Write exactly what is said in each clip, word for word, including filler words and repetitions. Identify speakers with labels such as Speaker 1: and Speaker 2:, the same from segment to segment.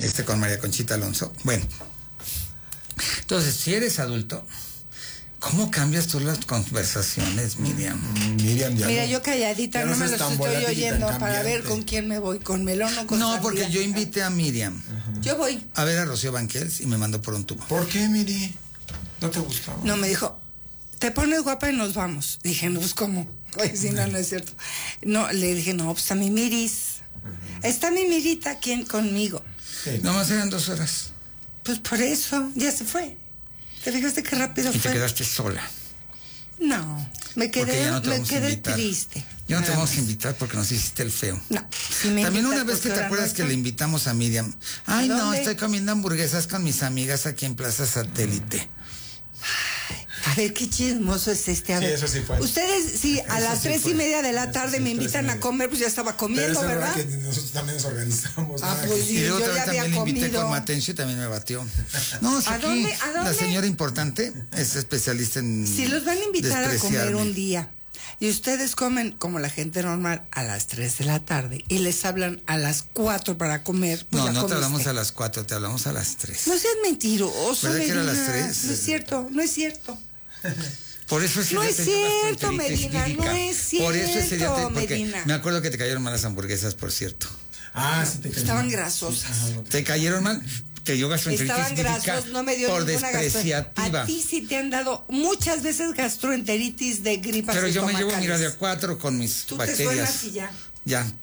Speaker 1: este con María Conchita Alonso. Bueno, entonces, si eres adulto, ¿cómo cambias tú las conversaciones, Miriam?
Speaker 2: Mm, Miriam ya
Speaker 3: Mira,
Speaker 2: no,
Speaker 3: yo calladita, no, no me los estoy oyendo para ver con quién me voy, con melón o con
Speaker 1: No,
Speaker 3: sandía.
Speaker 1: porque yo invité a Miriam.
Speaker 3: Uh-huh. Yo voy.
Speaker 1: A ver a Rocío Banquels y me mandó por un tubo.
Speaker 2: ¿Por qué, Miri? ¿No te gustaba?
Speaker 3: No, me dijo, te pones guapa y nos vamos. Dije, no, pues ¿cómo? Oye, sí, no, no es cierto. No, le dije, no, pues está mi Miris. Uh-huh. Está mi Mirita aquí conmigo.
Speaker 1: Sí. Nomás eran dos horas.
Speaker 3: Pues por eso, ya se fue. ¿Te fijaste qué rápido
Speaker 1: y
Speaker 3: fue?
Speaker 1: Y te quedaste sola.
Speaker 3: No, me quedé,
Speaker 1: no
Speaker 3: me quedé triste.
Speaker 1: Ya no te vamos a invitar porque nos hiciste el feo.
Speaker 3: No. Si me
Speaker 1: También una vez que te acuerdas que le invitamos a Miriam. Ay, no, estoy comiendo hamburguesas con mis amigas aquí en Plaza Satélite.
Speaker 3: Ay, a ver, qué chismoso es este. A ver.
Speaker 2: Sí, eso sí fue.
Speaker 3: Ustedes, sí, a
Speaker 2: eso
Speaker 3: las
Speaker 2: sí
Speaker 3: tres
Speaker 2: fue.
Speaker 3: y media de la
Speaker 2: eso
Speaker 3: tarde
Speaker 2: sí,
Speaker 3: me invitan a comer, pues ya estaba comiendo,
Speaker 2: pero
Speaker 3: ¿verdad?
Speaker 2: Que nosotros también nos organizamos.
Speaker 3: Ah, pues sí,
Speaker 1: y luego
Speaker 3: yo
Speaker 1: otra
Speaker 3: ya
Speaker 1: vez
Speaker 3: había
Speaker 1: también
Speaker 3: comido.
Speaker 1: le invité con Matencio y también me batió. No, si
Speaker 3: ¿A
Speaker 1: aquí
Speaker 3: dónde? ¿A dónde?
Speaker 1: La señora importante es especialista en
Speaker 3: Si los van a invitar a comer un día y ustedes comen como la gente normal a las tres de la tarde y les hablan a las cuatro para comer, pues
Speaker 1: no,
Speaker 3: ya
Speaker 1: no
Speaker 3: comiste.
Speaker 1: te hablamos a las cuatro, te hablamos a las tres.
Speaker 3: No seas mentiroso,
Speaker 1: ¿Verdad que era a las
Speaker 3: Medina?
Speaker 1: tres?
Speaker 3: No es cierto, no es cierto.
Speaker 1: Por eso ese
Speaker 3: No
Speaker 1: día
Speaker 3: es
Speaker 1: te dio
Speaker 3: cierto, Medina, no es cierto,
Speaker 1: Por eso ese día te, porque
Speaker 3: Medina.
Speaker 1: Me acuerdo que te cayeron mal las hamburguesas, por cierto.
Speaker 2: Ah, sí te cayeron.
Speaker 3: Estaban grasosas.
Speaker 2: Ajá, no te...
Speaker 1: ¿Te cayeron mal? Te dio gastroenteritis
Speaker 3: Estaban grasos, no me dio
Speaker 1: por
Speaker 3: ninguna
Speaker 1: despreciativa.
Speaker 3: gastroenteritis. A ti sí te han dado muchas veces gastroenteritis de gripas.
Speaker 1: Pero yo me llevo,
Speaker 3: estomacales.
Speaker 1: mira, de a cuatro con mis
Speaker 3: Tú
Speaker 1: bacterias.
Speaker 3: te suenas y ya.
Speaker 1: Ya.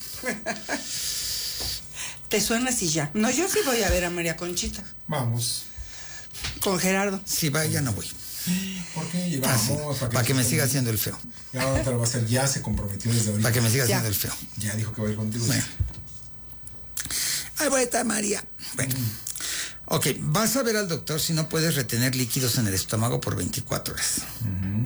Speaker 3: Te suenas y ya. No, yo sí voy a ver a María Conchita.
Speaker 2: Vamos.
Speaker 3: Con Gerardo.
Speaker 1: Si va, ya no voy.
Speaker 2: ¿Por qué llevamos?
Speaker 1: Ah, sí. Para que, para que me siga haciendo el feo.
Speaker 2: Ya no te lo va a hacer, ya se comprometió desde ahorita.
Speaker 1: Para que me siga
Speaker 3: ya.
Speaker 1: haciendo el feo.
Speaker 2: Ya dijo que va a ir contigo.
Speaker 1: Bueno. Ahí voy a estar, María. Bueno. Mm. Ok, vas a ver al doctor si no puedes retener líquidos en el estómago por veinticuatro horas. Uh-huh.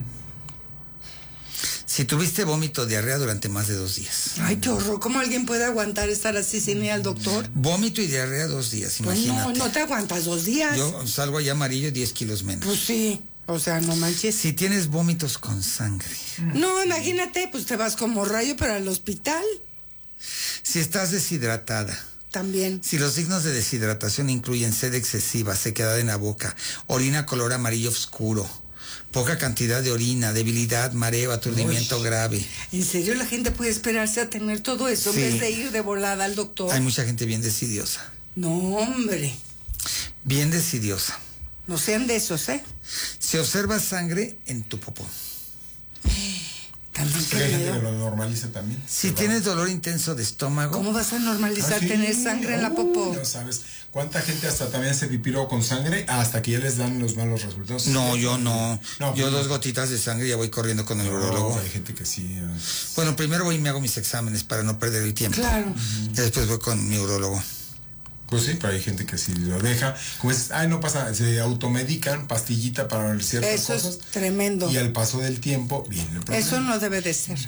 Speaker 1: Si tuviste vómito o diarrea durante más de dos días.
Speaker 3: Ay, qué horror. ¿Cómo alguien puede aguantar estar así sin ir al doctor?
Speaker 1: Vómito y diarrea dos días, imagínate.
Speaker 3: Pues no, no te aguantas dos días.
Speaker 1: Yo salgo allá amarillo diez kilos menos.
Speaker 3: Pues sí. O sea, no manches.
Speaker 1: Si tienes vómitos con sangre.
Speaker 3: No, imagínate, pues te vas como rayo, pero al hospital.
Speaker 1: Si estás deshidratada.
Speaker 3: También.
Speaker 1: Si los signos de deshidratación incluyen sed excesiva, sequedad en la boca, orina color amarillo oscuro, poca cantidad de orina, debilidad, mareo, aturdimiento Uy. grave.
Speaker 3: ¿En serio la gente puede esperarse a tener todo eso
Speaker 1: Sí.
Speaker 3: en vez de ir de volada al doctor?
Speaker 1: Hay mucha gente bien decidiosa.
Speaker 3: No, hombre.
Speaker 1: Bien decidiosa.
Speaker 3: No sean de esos, ¿eh?
Speaker 1: Si observas sangre en tu popó.
Speaker 3: También
Speaker 2: hay gente que lo normaliza también.
Speaker 1: Si tienes dolor intenso de estómago.
Speaker 3: ¿Cómo vas a normalizar
Speaker 2: ¿Ah, sí?
Speaker 3: tener sangre en la popó?
Speaker 2: No sabes. ¿Cuánta gente hasta también se pipiró con sangre hasta que ya les dan los malos resultados?
Speaker 1: No, yo no.
Speaker 2: no
Speaker 1: yo
Speaker 2: pues,
Speaker 1: dos gotitas de sangre y ya voy corriendo con el
Speaker 2: no,
Speaker 1: urólogo.
Speaker 2: Hay gente que sí. Uh...
Speaker 1: Bueno, primero voy y me hago mis exámenes para no perder el tiempo.
Speaker 3: Claro.
Speaker 1: Uh-huh. Y después voy con mi urólogo.
Speaker 2: Pues sí, pero hay gente que sí lo deja. Como es, ay, no pasa, se automedican, pastillita para ciertas
Speaker 3: Eso
Speaker 2: cosas.
Speaker 3: Eso es tremendo.
Speaker 2: Y al paso del tiempo viene el problema.
Speaker 3: Eso no debe de ser.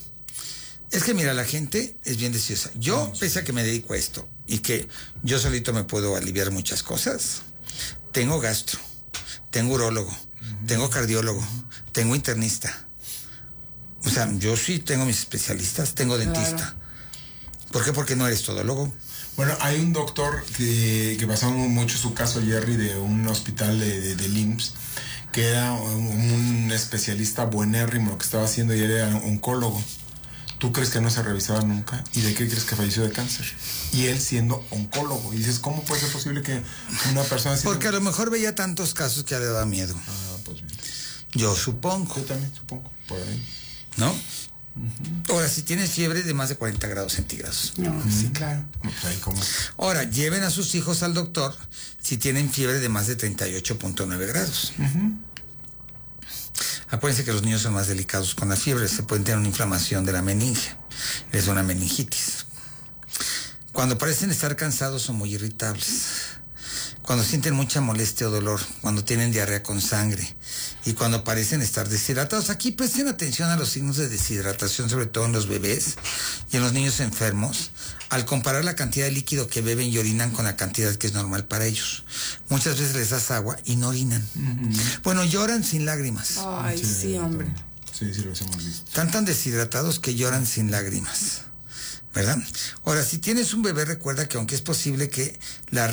Speaker 1: Es que mira, la gente es bien deseosa. Yo, no, sí. pese a que me dedico a esto y que yo solito me puedo aliviar muchas cosas, tengo gastro, tengo urólogo, uh-huh. tengo cardiólogo, uh-huh. tengo internista. O sea, yo sí tengo mis especialistas, tengo dentista. Claro. ¿Por qué? Porque no eres todólogo.
Speaker 2: Bueno, hay un doctor que, que pasó mucho su caso, Jerry, de un hospital de, de, de I M S S, que era un, un especialista buenérrimo, lo que estaba haciendo, y era oncólogo. ¿Tú crees que no se revisaba nunca? ¿Y de qué crees que falleció de cáncer? Y él siendo oncólogo. Y dices, ¿cómo puede ser posible que una persona...
Speaker 1: Porque siendo... a lo mejor veía tantos casos que le daba miedo.
Speaker 2: Ah, pues bien.
Speaker 1: Yo supongo.
Speaker 2: Yo también supongo, por ahí.
Speaker 1: ¿No? Uh-huh. Ahora, si tienes fiebre de más de cuarenta grados centígrados.
Speaker 3: No, uh-huh. sí, claro.
Speaker 2: Okay, ¿cómo?
Speaker 1: Ahora, lleven a sus hijos al doctor si tienen fiebre de más de treinta y ocho punto nueve grados. Uh-huh. Acuérdense que los niños son más delicados con la fiebre, se pueden tener una inflamación de la meninge, es una meningitis. Cuando parecen estar cansados o muy irritables, cuando sienten mucha molestia o dolor, cuando tienen diarrea con sangre y cuando parecen estar deshidratados. Aquí presten atención a los signos de deshidratación, sobre todo en los bebés y en los niños enfermos, al comparar la cantidad de líquido que beben y orinan con la cantidad que es normal para ellos. Muchas veces les das agua y no orinan. Uh-huh. Bueno, lloran sin lágrimas.
Speaker 3: Ay, sí, sí hombre.
Speaker 2: Sí, sí, los hemos visto.
Speaker 1: Están tan deshidratados que lloran sin lágrimas, ¿verdad? Ahora, si tienes un bebé, recuerda que aunque es posible que la